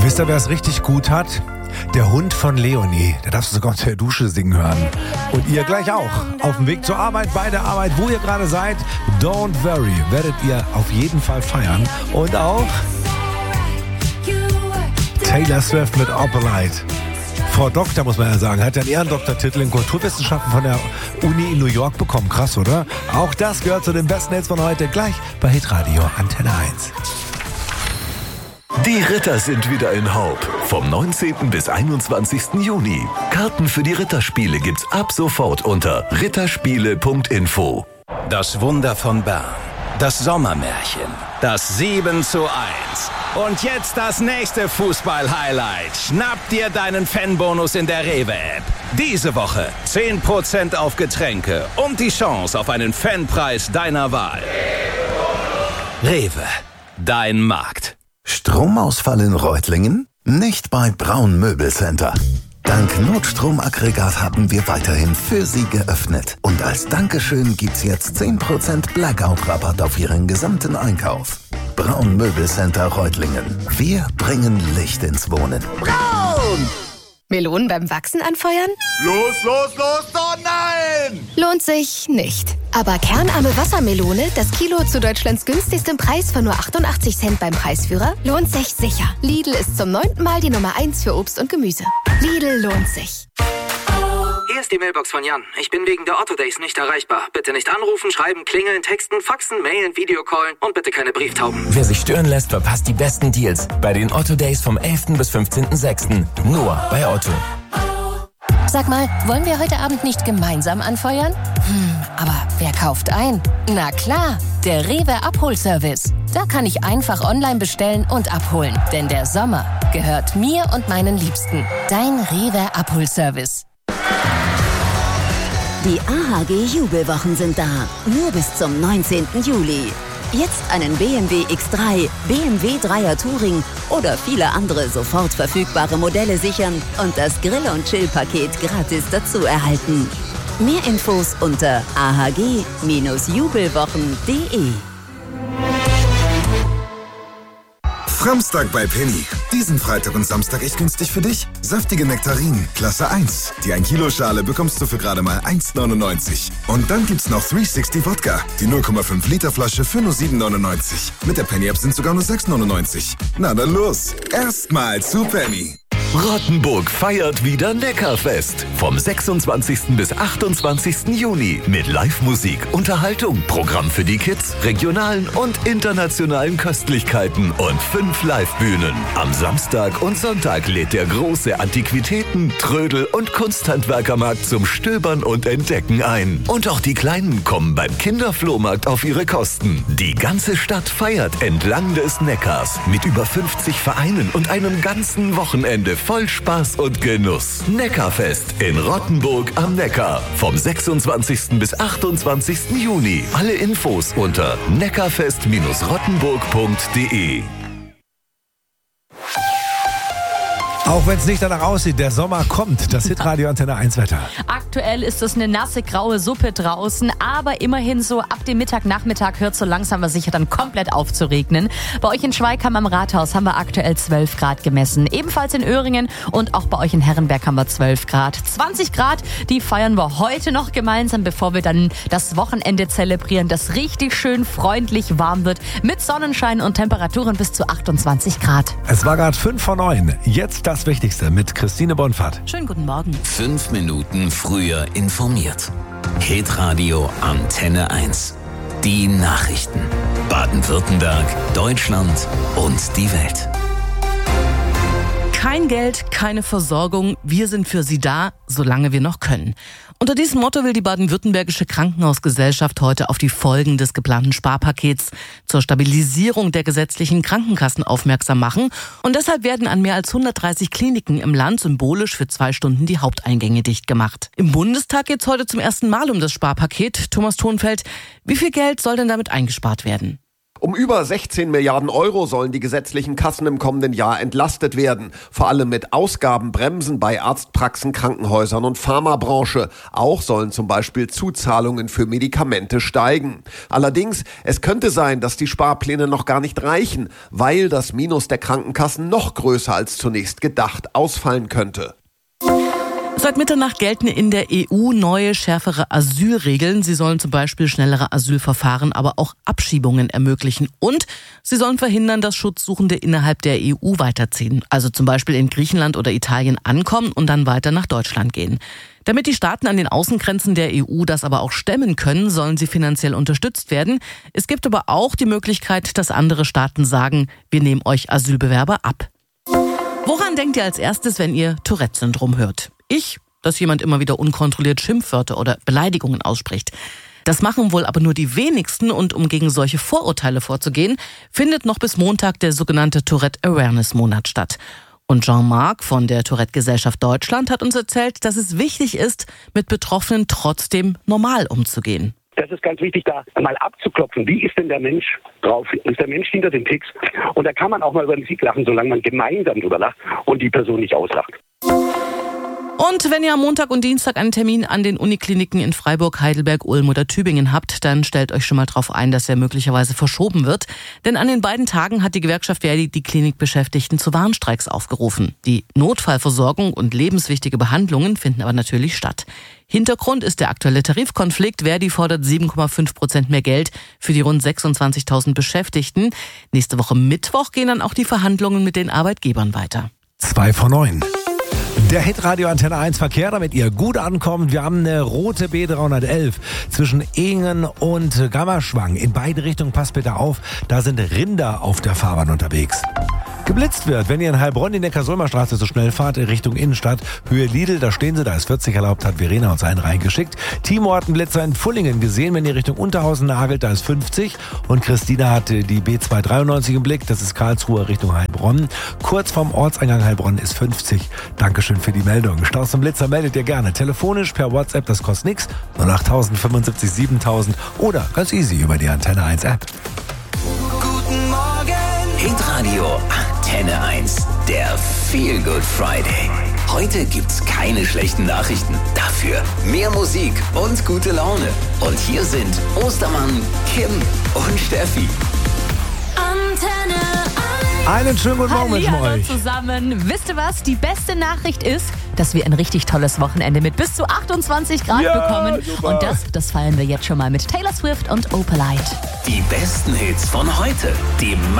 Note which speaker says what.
Speaker 1: Wisst ihr, wer es richtig gut hat? Der Hund von Leonie. Der darfst du sogar unter der Dusche singen hören. Und ihr gleich auch. Auf dem Weg zur Arbeit, bei der Arbeit, wo ihr gerade seid. Don't worry, werdet ihr auf jeden Fall feiern. Und auch Taylor Swift mit Opalite. Frau Doktor, muss man ja sagen, hat einen Ehrendoktortitel in Kulturwissenschaften von der Uni in New York bekommen. Krass, oder? Auch das gehört zu den besten Hits von heute. Gleich bei Hitradio Antenne 1.
Speaker 2: Die Ritter sind wieder in Haupt. Vom 19. bis 21. Juni. Karten für die Ritterspiele gibt's ab sofort unter ritterspiele.info.
Speaker 3: Das Wunder von Bern. Das Sommermärchen. Das 7:1. Und jetzt das nächste Fußball-Highlight. Schnapp dir deinen Fanbonus in der Rewe-App. Diese Woche 10% auf Getränke und die Chance auf einen Fanpreis deiner Wahl. Rewe, dein Markt.
Speaker 4: Stromausfall in Reutlingen? Nicht bei Braun Möbelcenter. Dank Notstromaggregat haben wir weiterhin für Sie geöffnet. Und als Dankeschön gibt's jetzt 10% Blackout-Rabatt auf Ihren gesamten Einkauf. Braun Möbelcenter Reutlingen. Wir bringen Licht ins Wohnen.
Speaker 5: Braun! Melonen beim Wachsen anfeuern?
Speaker 6: Los, oh nein!
Speaker 5: Lohnt sich nicht. Aber kernarme Wassermelone, das Kilo zu Deutschlands günstigstem Preis von nur 88 Cent beim Preisführer, lohnt sich sicher. Lidl ist zum 9. Mal die Nummer 1 für Obst und Gemüse. Lidl lohnt sich.
Speaker 7: Hier ist die Mailbox von Jan. Ich bin wegen der Otto Days nicht erreichbar. Bitte nicht anrufen, schreiben, klingeln, texten, faxen, mailen, Videocallen und bitte keine Brieftauben.
Speaker 8: Wer sich stören lässt, verpasst die besten Deals bei den Otto Days vom 11. bis 15.06. Nur bei Otto.
Speaker 9: Sag mal, wollen wir heute Abend nicht gemeinsam anfeuern? Aber wer kauft ein? Na klar, der Rewe Abholservice. Da kann ich einfach online bestellen und abholen. Denn der Sommer gehört mir und meinen Liebsten. Dein Rewe Abholservice.
Speaker 10: Die AHG Jubelwochen sind da. Nur bis zum 19. Juli. Jetzt einen BMW X3, BMW 3er Touring oder viele andere sofort verfügbare Modelle sichern und das Grill- und Chill-Paket gratis dazu erhalten. Mehr Infos unter ahg-jubelwochen.de.
Speaker 6: Framstag bei Penny. Diesen Freitag und Samstag echt günstig für dich. Saftige Nektarinen, Klasse 1. Die 1 Kilo Schale bekommst du für gerade mal 1,99. Und dann gibt's noch 360 Wodka. Die 0,5 Liter Flasche für nur 7,99. Mit der Penny-App sind sogar nur 6,99. Na dann los. Erstmal zu Penny.
Speaker 2: Rottenburg feiert wieder Neckarfest. Vom 26. bis 28. Juni mit Live-Musik, Unterhaltung, Programm für die Kids, regionalen und internationalen Köstlichkeiten und 5 Live-Bühnen. Am Samstag und Sonntag lädt der große Antiquitäten-, Trödel- und Kunsthandwerkermarkt zum Stöbern und Entdecken ein. Und auch die Kleinen kommen beim Kinderflohmarkt auf ihre Kosten. Die ganze Stadt feiert entlang des Neckars mit über 50 Vereinen und einem ganzen Wochenende voll Spaß und Genuss. Neckarfest in Rottenburg am Neckar. Vom 26. bis 28. Juni. Alle Infos unter neckarfest-rottenburg.de.
Speaker 1: Auch wenn es nicht danach aussieht, der Sommer kommt. Das Hitradio Antenne 1 Wetter.
Speaker 11: Aktuell ist es eine nasse, graue Suppe draußen, aber immerhin so ab dem Nachmittag hört so langsam aber sicher dann komplett auf zu regnen. Bei euch in Schweigheim am Rathaus haben wir aktuell 12 Grad gemessen. Ebenfalls in Öhringen und auch bei euch in Herrenberg haben wir 12 Grad. 20 Grad, die feiern wir heute noch gemeinsam, bevor wir dann das Wochenende zelebrieren, das richtig schön freundlich warm wird mit Sonnenschein und Temperaturen bis zu 28 Grad.
Speaker 1: Es war gerade 5 vor 9. Jetzt das Wichtigste mit Christine Bonfahrt.
Speaker 11: Schönen guten Morgen.
Speaker 3: 5 Minuten früher informiert. Hitradio Antenne 1. Die Nachrichten. Baden-Württemberg, Deutschland und die Welt.
Speaker 12: Kein Geld, keine Versorgung. Wir sind für Sie da, solange wir noch können. Unter diesem Motto will die baden-württembergische Krankenhausgesellschaft heute auf die Folgen des geplanten Sparpakets zur Stabilisierung der gesetzlichen Krankenkassen aufmerksam machen. Und deshalb werden an mehr als 130 Kliniken im Land symbolisch für 2 Stunden die Haupteingänge dicht gemacht. Im Bundestag geht es heute zum ersten Mal um das Sparpaket. Thomas Thonfeld, wie viel Geld soll denn damit eingespart werden?
Speaker 13: Um über 16 Milliarden Euro sollen die gesetzlichen Kassen im kommenden Jahr entlastet werden. Vor allem mit Ausgabenbremsen bei Arztpraxen, Krankenhäusern und Pharmabranche. Auch sollen zum Beispiel Zuzahlungen für Medikamente steigen. Allerdings, es könnte sein, dass die Sparpläne noch gar nicht reichen, weil das Minus der Krankenkassen noch größer als zunächst gedacht ausfallen könnte.
Speaker 12: Seit Mitternacht gelten in der EU neue, schärfere Asylregeln. Sie sollen zum Beispiel schnellere Asylverfahren, aber auch Abschiebungen ermöglichen. Und sie sollen verhindern, dass Schutzsuchende innerhalb der EU weiterziehen. Also zum Beispiel in Griechenland oder Italien ankommen und dann weiter nach Deutschland gehen. Damit die Staaten an den Außengrenzen der EU das aber auch stemmen können, sollen sie finanziell unterstützt werden. Es gibt aber auch die Möglichkeit, dass andere Staaten sagen, wir nehmen euch Asylbewerber ab. Woran denkt ihr als erstes, wenn ihr Tourette-Syndrom hört? Dass jemand immer wieder unkontrolliert Schimpfwörter oder Beleidigungen ausspricht. Das machen wohl aber nur die wenigsten und um gegen solche Vorurteile vorzugehen, findet noch bis Montag der sogenannte Tourette-Awareness-Monat statt. Und Jean-Marc von der Tourette-Gesellschaft Deutschland hat uns erzählt, dass es wichtig ist, mit Betroffenen trotzdem normal umzugehen.
Speaker 14: Das ist ganz wichtig, da mal abzuklopfen. Wie ist denn der Mensch drauf? Ist der Mensch hinter den Ticks? Und da kann man auch mal über den Sieg lachen, solange man gemeinsam drüber lacht und die Person nicht auslacht.
Speaker 12: Und wenn ihr am Montag und Dienstag einen Termin an den Unikliniken in Freiburg, Heidelberg, Ulm oder Tübingen habt, dann stellt euch schon mal drauf ein, dass er möglicherweise verschoben wird. Denn an den beiden Tagen hat die Gewerkschaft Verdi die Klinikbeschäftigten zu Warnstreiks aufgerufen. Die Notfallversorgung und lebenswichtige Behandlungen finden aber natürlich statt. Hintergrund ist der aktuelle Tarifkonflikt. Verdi fordert 7,5% mehr Geld für die rund 26.000 Beschäftigten. Nächste Woche Mittwoch gehen dann auch die Verhandlungen mit den Arbeitgebern weiter.
Speaker 1: 2 von 9. Der Hitradio Antenne 1 Verkehr, damit ihr gut ankommt. Wir haben eine rote B311 zwischen Ehingen und Gammerschwang. In beide Richtungen, passt bitte auf, da sind Rinder auf der Fahrbahn unterwegs. Geblitzt wird, wenn ihr in Heilbronn die Neckar-Sulmer-Straße so schnell fahrt, in Richtung Innenstadt, Höhe Lidl, da stehen sie, da ist 40 erlaubt, hat Verena uns einen reingeschickt. Timo hat einen Blitzer in Pfullingen gesehen, wenn ihr Richtung Unterhausen nagelt, da ist 50. Und Christina hat die B293 im Blick, das ist Karlsruhe Richtung Heilbronn. Kurz vorm Ortseingang Heilbronn ist 50. Dankeschön für die Meldung. Staus und Blitzer meldet ihr gerne. Telefonisch, per WhatsApp, das kostet nichts. 08000 75 7000 oder ganz easy über die Antenne 1 App.
Speaker 2: Guten Morgen! Hitradio Antenne 1, der Feel Good Friday. Heute gibt's keine schlechten Nachrichten. Dafür mehr Musik und gute Laune. Und hier sind Ostermann, Kim und Steffi.
Speaker 11: Antenne 1.
Speaker 1: Einen schönen guten Morgen mit euch.
Speaker 11: Zusammen. Wisst ihr was? Die beste Nachricht ist, dass wir ein richtig tolles Wochenende mit bis zu 28 Grad bekommen. Super. Und das feiern wir jetzt schon mal mit Taylor Swift und Opalite.
Speaker 2: Die besten Hits von heute. Die